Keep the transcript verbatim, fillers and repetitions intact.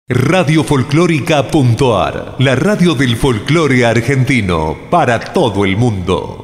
Radio Folclórica punto a r, la radio del folclore argentino para todo el mundo.